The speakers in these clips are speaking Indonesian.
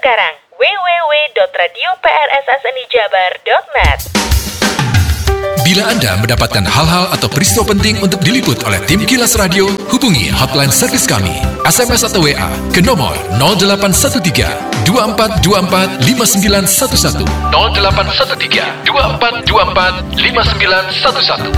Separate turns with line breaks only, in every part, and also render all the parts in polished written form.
sekarang www.radioprssnijabar.net.
Bila Anda mendapatkan hal-hal atau peristiwa penting untuk diliput oleh tim Kilas Radio, hubungi hotline servis kami, SMS atau WA ke nomor 0813 2424 5911 0813 2424 5911.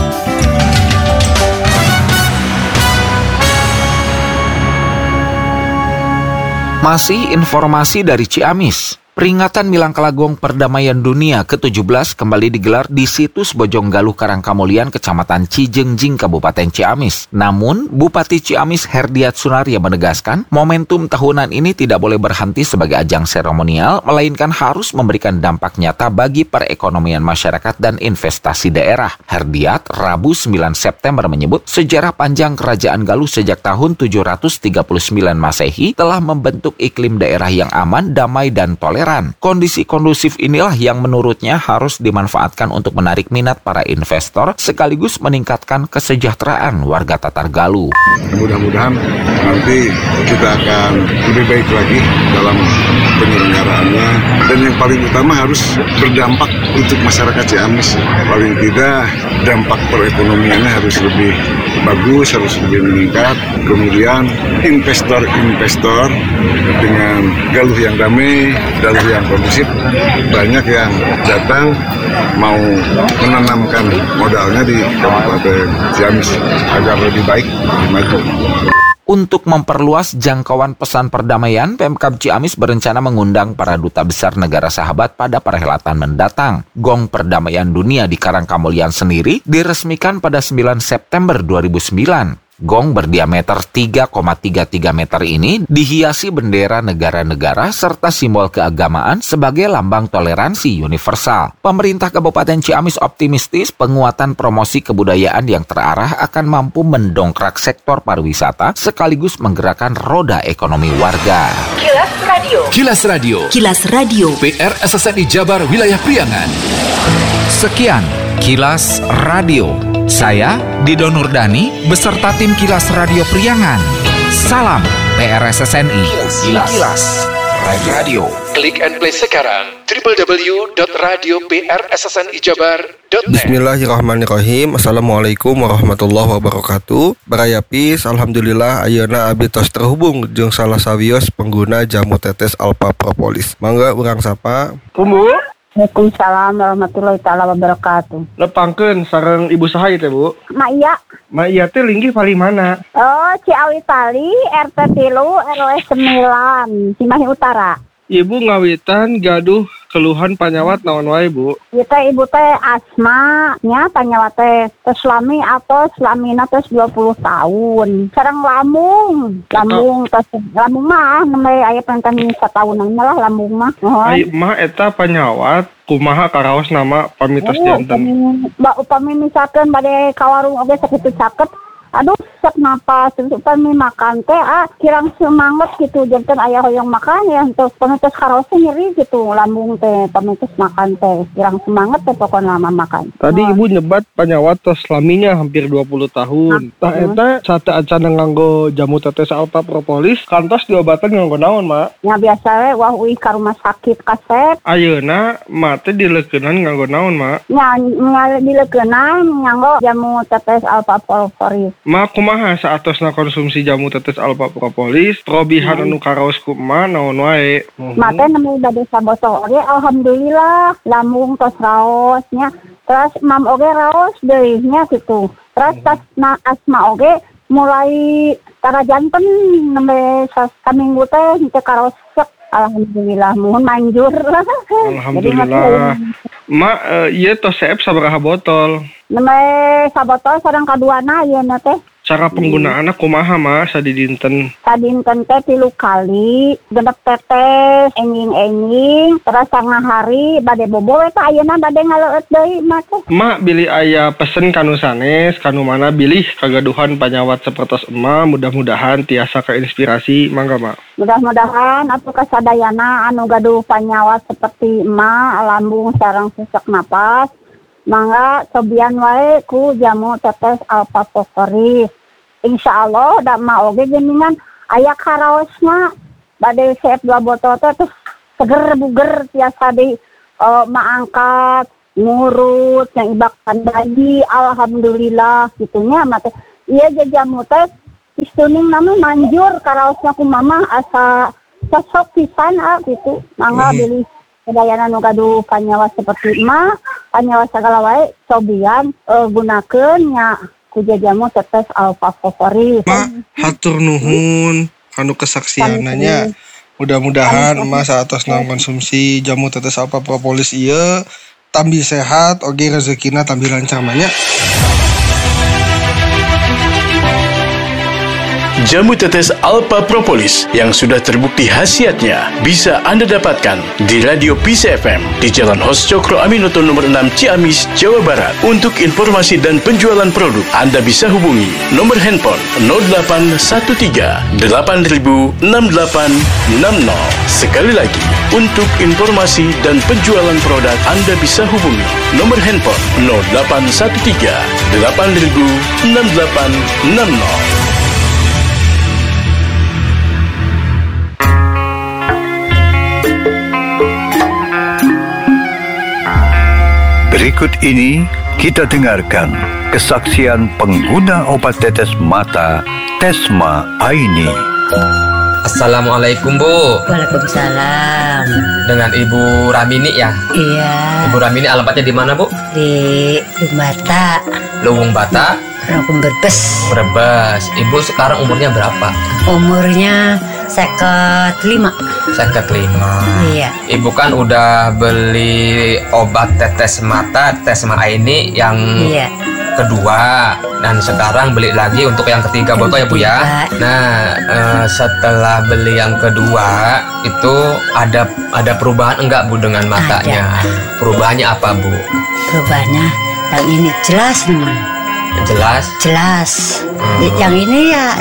Masih informasi dari Ciamis. Peringatan Milangkalagong Perdamaian Dunia ke-17 kembali digelar di situs Bojonggaluh Karangkamulian, Kecamatan Cijengjing, Kabupaten Ciamis. Namun, Bupati Ciamis Herdiat Sunaria menegaskan, momentum tahunan ini tidak boleh berhenti sebagai ajang seremonial, melainkan harus memberikan dampak nyata bagi perekonomian masyarakat dan investasi daerah. Herdiat, Rabu 9 September menyebut, sejarah panjang Kerajaan Galuh sejak tahun 739 Masehi telah membentuk iklim daerah yang aman, damai, dan toleran. Kondisi kondusif inilah yang menurutnya harus dimanfaatkan untuk menarik minat para investor sekaligus meningkatkan kesejahteraan warga Tatar Galuh.
Mudah-mudahan nanti kita akan lebih baik lagi dalam penyelenggaraannya, dan yang paling utama harus berdampak untuk masyarakat Ciamis. Paling tidak dampak perekonomiannya harus lebih bagus, harus lebih meningkat. Kemudian investor-investor dengan Galuh yang damai, Galuh yang kondusif, banyak yang datang mau menanamkan modalnya di Kabupaten Ciamis agar lebih baik, lebih maju.
Untuk memperluas jangkauan pesan perdamaian, Pemkab Ciamis berencana mengundang para duta besar negara sahabat pada perhelatan mendatang. Gong Perdamaian Dunia di Karangkamulian sendiri diresmikan pada 9 September 2009. Gong berdiameter 3,33 meter ini dihiasi bendera negara-negara serta simbol keagamaan sebagai lambang toleransi universal. Pemerintah Kabupaten Ciamis optimistis penguatan promosi kebudayaan yang terarah akan mampu mendongkrak sektor pariwisata sekaligus menggerakkan roda ekonomi warga.
Kilas Radio.
Kilas Radio.
Kilas Radio.
PR SSNI Jabar Wilayah Priangan.
Sekian Kilas Radio. Saya Dido Nurdani beserta tim Kilas Radio Priangan. Salam PRSSNI. Kilas Radio.
Klik and play sekarang www.radioprssnijabar.net.
Bismillahirrahmanirrahim. Assalamualaikum warahmatullahi wabarakatuh. Barayapis, alhamdulillah ayeuna abdi tos terhubung jeung salah sawios pengguna jamu tetes Alpha Propolis. Mangga urang sapa.
Kumbu.
Waalaikumsalam warahmatullahi taala wabarakatuh.
Lepangkeun sareng ibu saha teh, Bu?
Maya.
Maya teh linggih pali mana?
Oh, Ciawi Tali, RT 3, RW 9, Cimahi Utara.
Ibu ngawitan gaduh keluhan panyawat naon wae, Bu?
Ibu teh asma nya panyawat teh selami atau selamina teh 20 tahun. Sareng lambung mah nembe aya pengen satahunan lah lambung mah.
Ai mah eta panyawat kumaha karaos nama pamitos janten.
Upami misalkan bade ka warung oge sakitu caket. Aduh, sak napas, upami makan teh kirang semangat gitu, jantan aya hoyong makan ya, untuk pamitos karosnya nyeri gitu, lambung teh, pamitos makan teh, kirang semangat teh pokoknya lama makan.
Tadi ibu nyebat panyawat tos laminya hampir 20 tahun. Tah eta sate acan nganggo jamu tetes Alpha Propolis, kantos diobatan nganggo naon, Mak?
Ya biasa we wah uih ka rumah sakit kasep.
Ayeuna mak teh dileukeunnan nganggo naon, Mak?
Ya dileukeunnan nganggo jamu tetes Alpha Propolis.
Mak kumaha saatosna konsumsi jamu tetes Alpha Propolis, probihan anu karaos kumaha naon wae.
Mak teh nemu bade sabotol oge alhamdulillah lambung tos raosnya. Terus mam oge raos deui nya gitu. Terus tas asma oge mulai tara janten nembe saminggu teh henteu karaos alhamdulillah mohon manjur.
Alhamdulillah. Mak ieu tos seep sabaraha botol?
Nembe sabotol sareng kaduana ieu na teh.
Cara penggunaanna kumaha, Mak, sadidinten?
Sadinten teh 3 kali, genep tetes, enging-enging, terus sanga hari bade bobo eta ayeuna bade ngaleueut deui Mak teh.
Mak bilih aya pesen kanu sanes, kanu mana bilih kagaduhan panyawat sapertos emah, mudah-mudahan tiasa keinspirasi, mangga, Mak.
Mudah-mudahan atuh kasadayana anu gaduh panyawat seperti emak, lambung sareng sesak napas. Mangga cobian wae ku jamu tetes Alpha Propolis. Insyaallah da mah oge geuningan aya karaosna bade seep 2 botol teh terus seger buger tiasa di maangkat ngurut yang ibakan bayi alhamdulillah gitunya mate iya jajamu teh istuning nama manjur karaosnya ku mama asa sosok pisan gitu mangga beli kedayana nu gaduh panyawa seperti emak panyawa sagala wae cobian gunakeun nya ku jajamu tetes alfa favorit
hatur nuhun kanu kesaksiananya. Mudah-mudahan emas atas nama konsumsi jamu tetes alfa propolis ieu tambi sehat, oge rezekina tambi lancar banyak.
Jamu tetes Alpha Propolis yang sudah terbukti khasiatnya bisa Anda dapatkan di Radio Peace FM di Jalan Hos Cokro Aminoto nomor 6 Ciamis, Jawa Barat. Untuk informasi dan penjualan produk, Anda bisa hubungi nomor handphone 0813 8000 6860. Sekali lagi, untuk informasi dan penjualan produk, Anda bisa hubungi nomor handphone 0813 8000 6860.
Berikut ini kita dengarkan kesaksian pengguna obat tetes mata Tesma Aini.
Assalamualaikum Bu.
Waalaikumsalam.
Dengan Ibu Ramini ya?
Iya.
Ibu Ramini alamatnya di mana Bu?
Di Lumbata.
Luwung Bata.
Rangkum Brebes.
Brebes. Ibu sekarang umurnya berapa?
Umurnya 55.
55.
Iya.
Ibu kan udah beli obat tetes mata Tesma Aini yang kedua, dan sekarang beli lagi untuk yang ketiga botol ya Bu ya. Nah, setelah beli yang kedua itu ada perubahan enggak Bu dengan matanya? Perubahannya apa Bu?
Perubahannya yang ini jelas teman. Jelas. Yang ini ya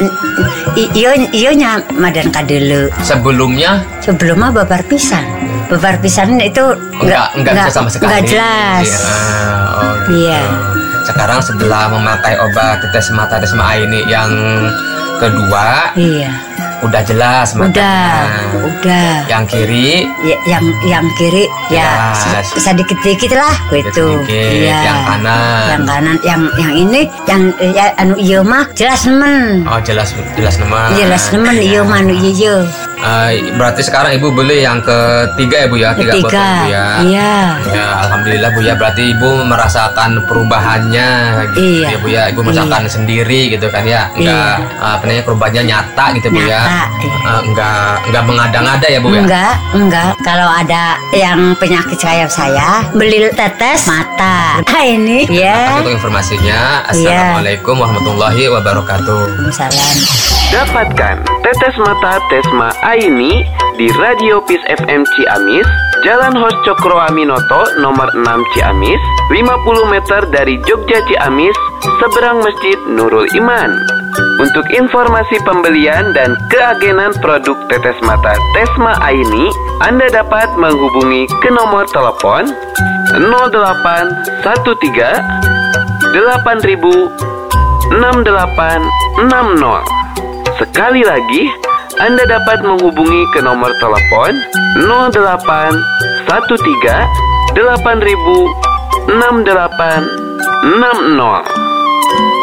ionya madan kadelu.
Sebelumnya babar pisan itu enggak bisa sama sekali. Enggak
jelas. Iya.
Sekarang setelah memakai obat tetes mata Tesma Aini yang kedua, udah jelas matanya. Udah. Yang kiri?
Yang kiri ya sedikit-sedikit lah gitu.
Iya. Yang kanan.
Yang ini yang iya mah jelas nemen.
Oh, jelas nemen.
Jelas nemen iya mah iya.
Berarti sekarang Ibu beli yang ketiga ya Bu ya? 3 botol Bu ya? Iya. Ya, alhamdulillah Bu ya. Berarti Ibu merasakan perubahannya gitu ya Bu ya. Ibu merasakan sendiri gitu kan ya. Enggak perubahannya nyata gitu Bu ya. Enggak mengada-ngada ya Bu ya?
Enggak. Kalau ada yang penyakit kayak saya, beli tetes mata. Ini ya.
Terima kasih untuk informasinya. Assalamualaikum warahmatullahi wabarakatuh.
Waalaikumsalam.
Dapatkan tetes mata Tesma Aini di Radio Peace FM Ciamis, Jalan Hos Cokro Aminoto nomor 6 Ciamis, 50 meter dari Jogja Ciamis, seberang Masjid Nurul Iman. Untuk informasi pembelian dan keagenan produk tetes mata Tesma Aini, Anda dapat menghubungi ke nomor telepon 0813 8000 6860. Sekali lagi, Anda dapat menghubungi ke nomor telepon 0813 8000 6860.